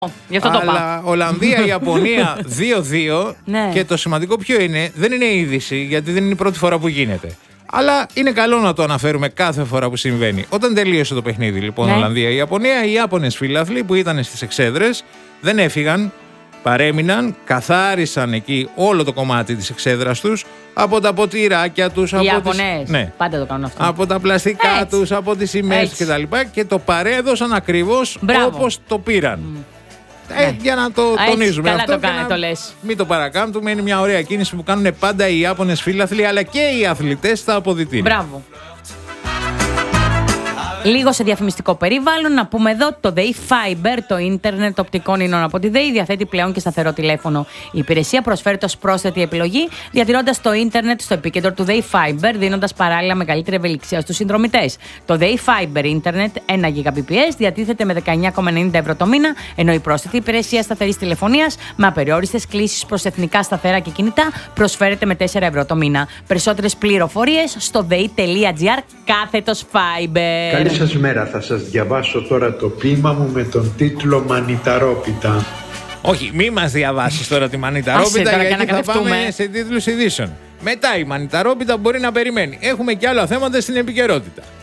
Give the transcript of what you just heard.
Γι' αυτό το είπα. Αλλά Ολλανδία-Ιαπωνία 2-2. Ναι. Και το σημαντικό ποιο είναι, δεν είναι είδηση, γιατί δεν είναι η πρώτη φορά που γίνεται. Αλλά είναι καλό να το αναφέρουμε κάθε φορά που συμβαίνει. Όταν τελείωσε το παιχνίδι, λοιπόν, Ναι. Ολλανδία-Ιαπωνία, οι Ιάπωνες φίλαθλοι που ήταν στις εξέδρες δεν έφυγαν, παρέμειναν, καθάρισαν εκεί όλο το κομμάτι της εξέδρας τους, από τα ποτηράκια τους, Οι από Ιαπωνές. Ναι. Πάντα το κάνουν αυτό. Από τα πλαστικά Έτσι. τους, από τις σημαίες Έτσι. κτλ. Και το παρέδωσαν ακριβώς Μπράβο. όπως το πήραν. Ναι. Για να το Έτσι, τονίζουμε καλά αυτό το και κάνει, να το λες. μην το παρακάμπτουμε. Είναι μια ωραία κίνηση που κάνουν πάντα οι Ιάπωνες φίλαθλοι, αλλά και οι αθλητές στα αποδυτήρια. Μπράβο. Λίγο σε διαφημιστικό περιβάλλον, να πούμε εδώ το ΔΕΗ Fiber, το ίντερνετ οπτικών ίνων από τη ΔΕΗ, διαθέτει πλέον και σταθερό τηλέφωνο. Η υπηρεσία προσφέρεται ως πρόσθετη επιλογή, διατηρώντας το ίντερνετ στο επίκεντρο του ΔΕΗ Fiber, δίνοντας παράλληλα μεγαλύτερη ευελιξία στους συνδρομητές. Το ΔΕΗ Fiber ίντερνετ 1 Gbps διατίθεται με 19,90 ευρώ το μήνα, ενώ η πρόσθετη υπηρεσία σταθερής τηλεφωνίας με απεριόριστες κλήσεις προς εθνικά σταθερά και κινητά προσφέρεται με 4 ευρώ το μήνα. Περισσότερες πληροφορίες στο dei.gr/Fiber. Καλή σας μέρα. Θα σας διαβάσω τώρα το ποίημα μου με τον τίτλο «Μανιταρόπιτα». Όχι, μη μας διαβάσεις τώρα τη Άσε μανιταρόπιτα, τώρα, γιατί και να θα πάμε κατευτούμε. σε τίτλους ειδήσεων. Μετά η μανιταρόπιτα μπορεί να περιμένει. Έχουμε και άλλα θέματα στην επικαιρότητα.